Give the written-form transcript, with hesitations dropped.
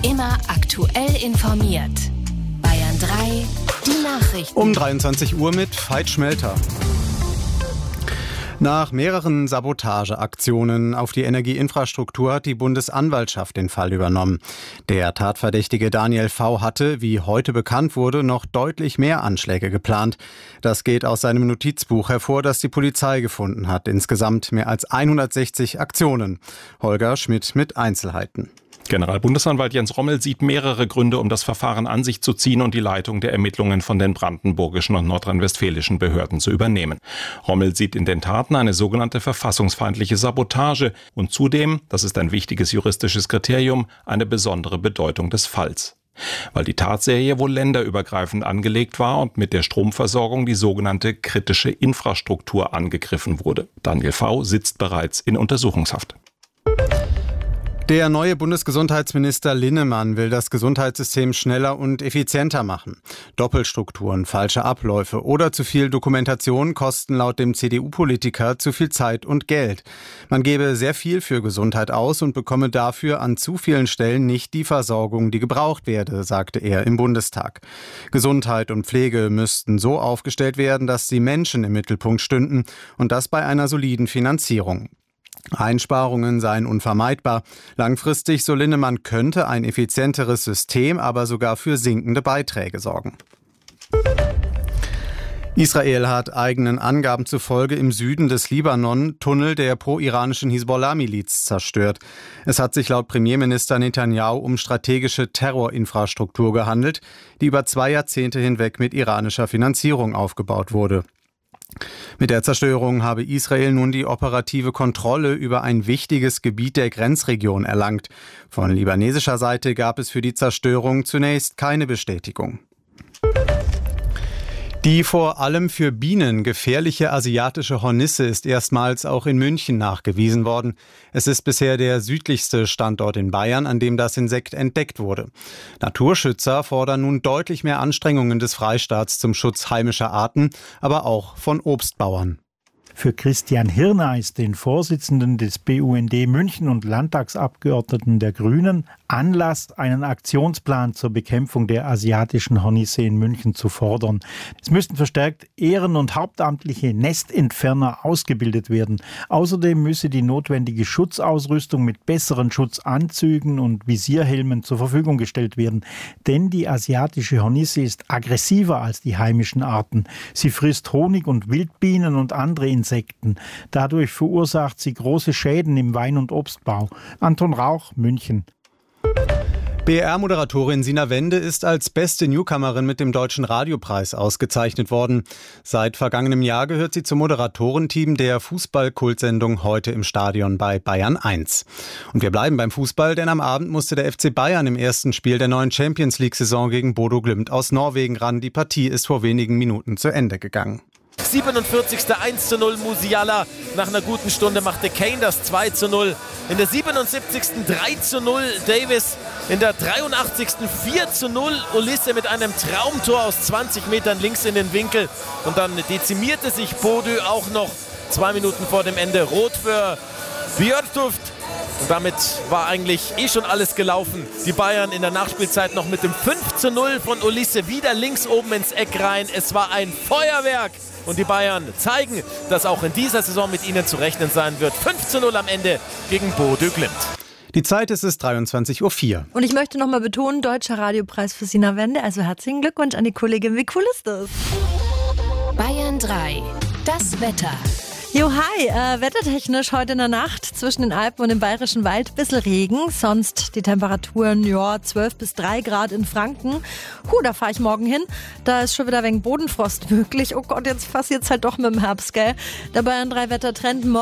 Immer aktuell informiert. Bayern 3, die Nachrichten. Um 23 Uhr mit Veit Schmelter. Nach mehreren Sabotageaktionen auf die Energieinfrastruktur hat die Bundesanwaltschaft den Fall übernommen. Der Tatverdächtige Daniel V. hatte, wie heute bekannt wurde, noch deutlich mehr Anschläge geplant. Das geht aus seinem Notizbuch hervor, das die Polizei gefunden hat. Insgesamt mehr als 160 Aktionen. Holger Schmidt mit Einzelheiten. Generalbundesanwalt Jens Rommel sieht mehrere Gründe, um das Verfahren an sich zu ziehen und die Leitung der Ermittlungen von den brandenburgischen und nordrhein-westfälischen Behörden zu übernehmen. Rommel sieht in den Taten eine sogenannte verfassungsfeindliche Sabotage und zudem, das ist ein wichtiges juristisches Kriterium, eine besondere Bedeutung des Falls. Weil die Tatserie wohl länderübergreifend angelegt war und mit der Stromversorgung die sogenannte kritische Infrastruktur angegriffen wurde. Daniel V. sitzt bereits in Untersuchungshaft. Der neue Bundesgesundheitsminister Linnemann will das Gesundheitssystem schneller und effizienter machen. Doppelstrukturen, falsche Abläufe oder zu viel Dokumentation kosten laut dem CDU-Politiker zu viel Zeit und Geld. Man gebe sehr viel für Gesundheit aus und bekomme dafür an zu vielen Stellen nicht die Versorgung, die gebraucht werde, sagte er im Bundestag. Gesundheit und Pflege müssten so aufgestellt werden, dass die Menschen im Mittelpunkt stünden und das bei einer soliden Finanzierung. Einsparungen seien unvermeidbar. Langfristig, so Linnemann, könnte ein effizienteres System aber sogar für sinkende Beiträge sorgen. Israel hat eigenen Angaben zufolge im Süden des Libanon Tunnel der pro-iranischen Hisbollah-Miliz zerstört. Es hat sich laut Premierminister Netanyahu um strategische Terrorinfrastruktur gehandelt, die über 2 Jahrzehnte hinweg mit iranischer Finanzierung aufgebaut wurde. Mit der Zerstörung habe Israel nun die operative Kontrolle über ein wichtiges Gebiet der Grenzregion erlangt. Von libanesischer Seite gab es für die Zerstörung zunächst keine Bestätigung. Die vor allem für Bienen gefährliche asiatische Hornisse ist erstmals auch in München nachgewiesen worden. Es ist bisher der südlichste Standort in Bayern, an dem das Insekt entdeckt wurde. Naturschützer fordern nun deutlich mehr Anstrengungen des Freistaats zum Schutz heimischer Arten, aber auch von Obstbauern. Für Christian Hirneis, den Vorsitzenden des BUND München und Landtagsabgeordneten der Grünen, Anlass, einen Aktionsplan zur Bekämpfung der asiatischen Hornisse in München zu fordern. Es müssten verstärkt Ehren- und hauptamtliche Nestentferner ausgebildet werden. Außerdem müsse die notwendige Schutzausrüstung mit besseren Schutzanzügen und Visierhelmen zur Verfügung gestellt werden. Denn die asiatische Hornisse ist aggressiver als die heimischen Arten. Sie frisst Honig und Wildbienen und andere Insekten. Dadurch verursacht sie große Schäden im Wein- und Obstbau. Anton Rauch, München. BR-Moderatorin Sina Wende ist als beste Newcomerin mit dem Deutschen Radiopreis ausgezeichnet worden. Seit vergangenem Jahr gehört sie zum Moderatorenteam der Fußball-Kultsendung Heute im Stadion bei Bayern 1. Und wir bleiben beim Fußball, denn am Abend musste der FC Bayern im ersten Spiel der neuen Champions-League-Saison gegen Bodo Glimt aus Norwegen ran. Die Partie ist vor wenigen Minuten zu Ende gegangen. 47. 1:0 Musiala. Nach einer guten Stunde machte Kane das 2:0. In der 77. 3:0 Davis. In der 83. 4:0 Olise mit einem Traumtor aus 20 Metern links in den Winkel. Und dann dezimierte sich Bodø auch noch 2 Minuten vor dem Ende. Rot für Bjørtuft. Und damit war eigentlich schon alles gelaufen. Die Bayern in der Nachspielzeit noch mit dem 5:0 von Olise wieder links oben ins Eck rein. Es war ein Feuerwerk. Und die Bayern zeigen, dass auch in dieser Saison mit ihnen zu rechnen sein wird. 5:0 am Ende gegen Bodo Glimt. Die Zeit ist es 23:04 Uhr. Und ich möchte nochmal betonen, Deutscher Radiopreis für Sina Wende. Also herzlichen Glückwunsch an die Kollegin. Wie cool ist das? Bayern 3, das Wetter. Jo, hi, wettertechnisch heute in der Nacht zwischen den Alpen und dem Bayerischen Wald ein bisschen Regen. Sonst die Temperaturen, 12 bis 3 Grad in Franken. Da fahre ich morgen hin. Da ist schon wieder wegen Bodenfrost möglich. Oh Gott, jetzt passiert's halt doch mit dem Herbst, gell? Der Bayern 3 Wettertrend morgen.